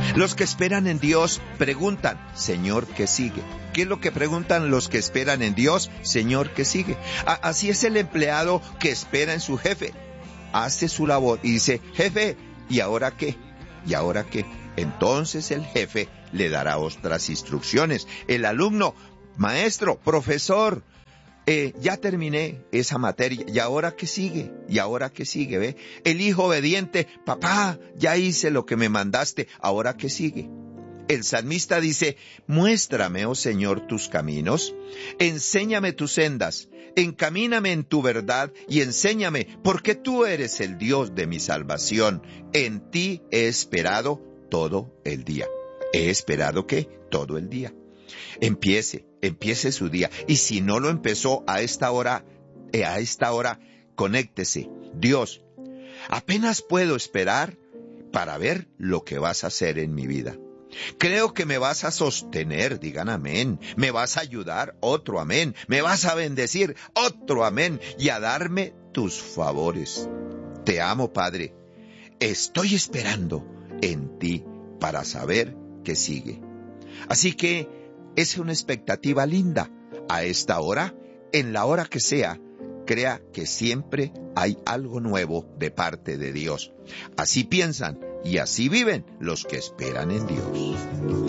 Los que esperan en Dios preguntan, Señor, ¿qué sigue? ¿Qué es lo que preguntan los que esperan en Dios? Señor, ¿qué sigue? Así es el empleado que espera en su jefe. Hace su labor y dice, jefe, ¿y ahora qué? ¿Y ahora qué? Entonces el jefe le dará otras instrucciones. El alumno, maestro, profesor, ya terminé esa materia, ¿y ahora qué sigue? ¿Y ahora qué sigue? ¿Ve? El hijo obediente, papá, ya hice lo que me mandaste, ¿ahora qué sigue? El salmista dice, muéstrame, oh Señor, tus caminos, enséñame tus sendas, encamíname en tu verdad y enséñame, porque tú eres el Dios de mi salvación. En ti he esperado todo el día. ¿He esperado qué? Todo el día. Empiece su día. Y si no lo empezó a esta hora, conéctese. Dios, apenas puedo esperar para ver lo que vas a hacer en mi vida. Creo que me vas a sostener, digan amén. Me vas a ayudar, otro amén. Me vas a bendecir, otro amén. Y a darme tus favores. Te amo, Padre. Estoy esperando en ti para saber qué sigue. Así que es una expectativa linda. A esta hora, en la hora que sea, crea que siempre hay algo nuevo de parte de Dios. Así piensan y así viven los que esperan en Dios.